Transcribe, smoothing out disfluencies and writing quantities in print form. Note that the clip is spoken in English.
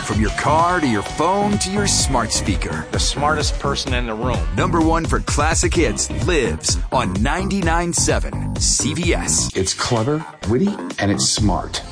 from your car to your phone to your smart speaker. The smartest person in the room. Number one for classic hits lives on 99.7 CBS. It's clever, witty, and it's smart.